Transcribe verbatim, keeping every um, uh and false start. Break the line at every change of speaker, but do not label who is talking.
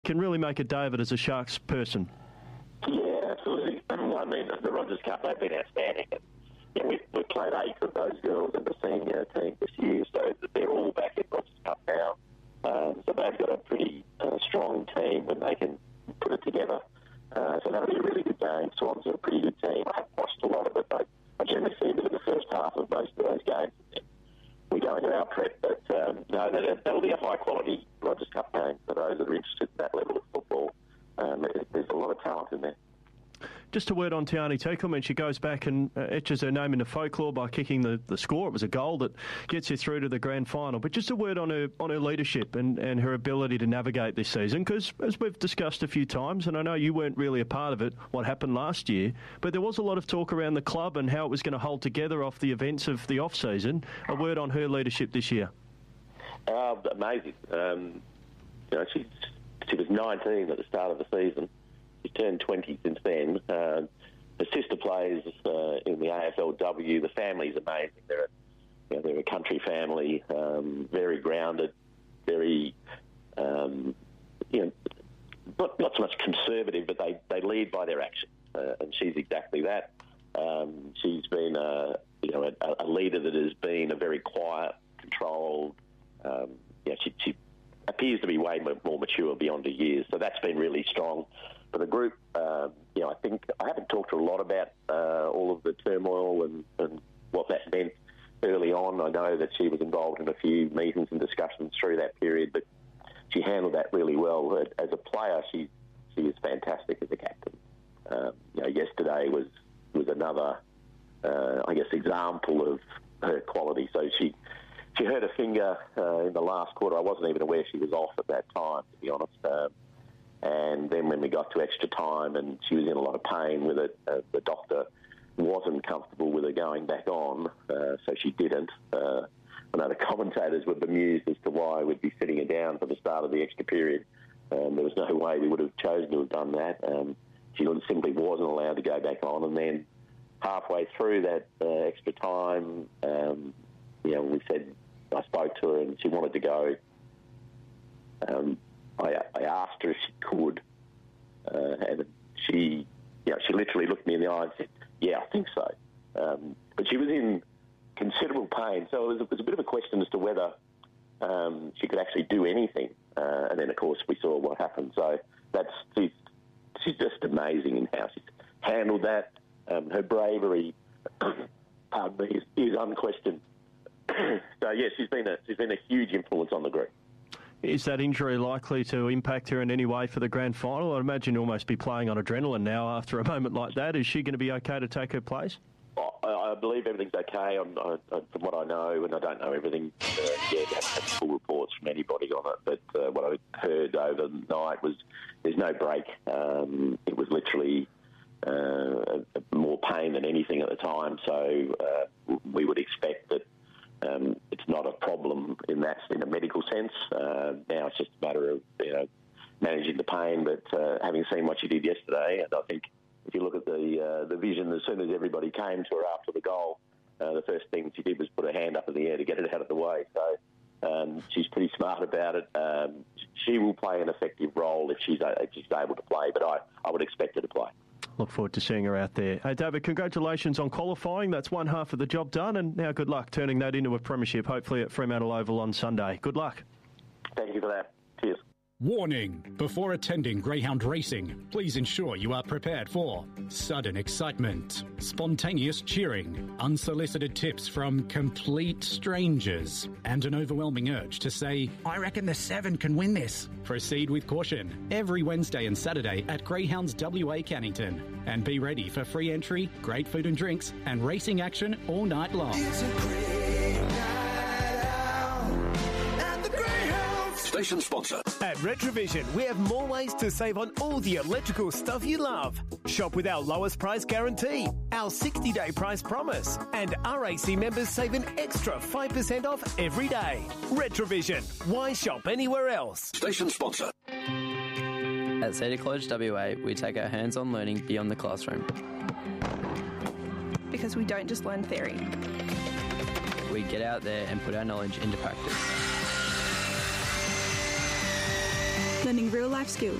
can really make a day of it as a Sharks person.
Yeah, absolutely. I mean, the Rogers Cup, they've been outstanding. And, yeah, we've, we've played eight of those girls in the senior team this year, so they're all back in Rogers Cup now. Um, so they've got a pretty uh, strong team when they can put it together. Uh, so that'll be a really good game. Swans are a pretty good team. I haven't watched a lot of it, but I generally see a bit of the first half of most of those games. We go into our prep, but um, no, that, that'll be a high-quality Rogers Cup game for those that are interested in that level of football. Um, there's a lot of talent in there.
Just a word on Tiani Tekelman. She goes back and uh, etches her name into folklore by kicking the, the score. It was a goal that gets you through to the grand final. But just a word on her on her leadership and, and her ability to navigate this season, because as we've discussed a few times, and I know you weren't really a part of it, what happened last year, but there was a lot of talk around the club and how it was going to hold together off the events of the off-season. A word on her leadership this year.
Uh, amazing. Um, you know, she, she was nineteen at the start of the season. She's turned twenty since then. Uh, her sister plays uh, in the A F L W. The family's amazing. They're a, you know, they're a country family, um, very grounded, very, um, you know, not, not so much conservative, but they, they lead by their actions, uh, and she's exactly that. Um, she's been a, you know, a, a leader that has been a very quiet, controlled. Um, you know, she, she appears to be way more mature beyond her years, so that's been really strong. For the group, um, you know, I think I haven't talked to her a lot about uh, all of the turmoil and, and what that meant early on. I know that she was involved in a few meetings and discussions through that period, but she handled that really well. As a player, she she is fantastic as a captain. Um, you know, yesterday was was another, uh, I guess, example of her quality. So she she hurt her finger uh, in the last quarter. I wasn't even aware she was off at that time, to be honest. Um, And then when we got to extra time and she was in a lot of pain with it, uh, the doctor wasn't comfortable with her going back on, uh, so she didn't. Uh, I know the commentators were bemused as to why we'd be sitting her down for the start of the extra period. Um, there was no way we would have chosen to have done that. Um, she simply wasn't allowed to go back on. And then halfway through that uh, extra time, um, you know, we said, I spoke to her and she wanted to go. Um, I, I asked her if she could, uh, and she, you know, she literally looked me in the eye and said, "Yeah, I think so." Um, but she was in considerable pain, so it was, it was a bit of a question as to whether um, she could actually do anything. Uh, and then, of course, we saw what happened. So that's she's, she's just amazing in how she's handled that. Um, her bravery, pardon me, is, is unquestioned. So yeah, she's been a she's been a huge influence on the group.
Is that injury likely to impact her in any way for the grand final? I'd imagine you'll almost be playing on adrenaline now after a moment like that. Is she going to be okay to take her place?
I, I believe everything's okay on, on, from what I know, and I don't know everything uh, yet. I haven't had full reports from anybody on it, but uh, what I heard overnight was there's no break. Um, it was literally uh, more pain than anything at the time, so uh, we would expect that Um, it's not a problem in that, in a medical sense. Uh, now it's just a matter of, you know, managing the pain. But uh, having seen what she did yesterday, and I think if you look at the uh, the vision, as soon as everybody came to her after the goal, uh, the first thing she did was put her hand up in the air to get it out of the way. So um, she's pretty smart about it. Um, she will play an effective role if she's if she's able to play. But I, I would expect her to play.
Look forward to seeing her out there. Hey, David, congratulations on qualifying. That's one half of the job done, and now good luck turning that into a premiership, hopefully at Fremantle Oval on Sunday. Good luck.
Thank you for that. Cheers.
Warning! Before attending greyhound racing, please ensure you are prepared for sudden excitement, spontaneous cheering, unsolicited tips from complete strangers, and an overwhelming urge to say, "I reckon the seven can win this." Proceed with caution every Wednesday and Saturday at Greyhounds W A Cannington. And be ready for free entry, great food and drinks, and racing action all night long.
It's a great night out at the Greyhounds.
Station sponsor.
At Retrovision, we have more ways to save on all the electrical stuff you love. Shop with our lowest price guarantee, our sixty-day price promise, and R A C members save an extra five percent off every day. Retrovision. Why shop anywhere else?
Station sponsor.
At Cedar College W A, we take our hands-on learning beyond the classroom.
Because we don't just learn theory.
We get out there and put our knowledge into practice.
learning real life skills